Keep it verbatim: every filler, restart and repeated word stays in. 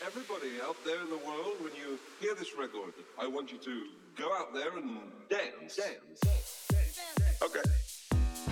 everybody out there in the world, when you hear this record, I want you to go out there and dance. Dance. dance, dance, dance. Okay.